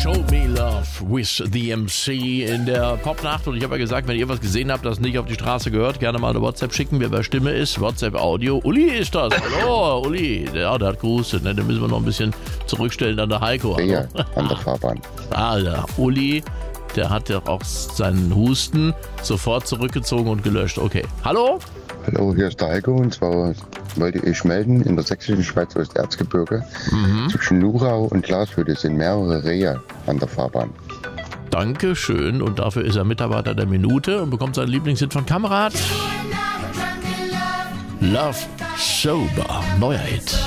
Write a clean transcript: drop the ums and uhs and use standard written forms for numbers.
Show Me Love with the MC in der Popnacht. Und ich habe ja gesagt, wenn ihr was gesehen habt, das nicht auf die Straße gehört, gerne mal eine WhatsApp schicken, wer bei Stimme ist. WhatsApp Audio. Uli ist das. Hallo, Uli. Ja, der hat gehustet. Ne? Den müssen wir noch ein bisschen zurückstellen an der Heiko. Ja, an der Fahrbahn. Der Uli, der hat ja auch seinen Husten sofort zurückgezogen und gelöscht. Okay. Hallo? Hallo, hier ist der Heiko und zwar wollte ich melden, in der sächsischen Schweiz aus Erzgebirge zwischen Nurau und Glashütte sind mehrere Rehe an der Fahrbahn. Dankeschön. Und dafür ist er Mitarbeiter der Minute und bekommt seinen Lieblingshit von Kamerad. Love Sober, neuer Hit.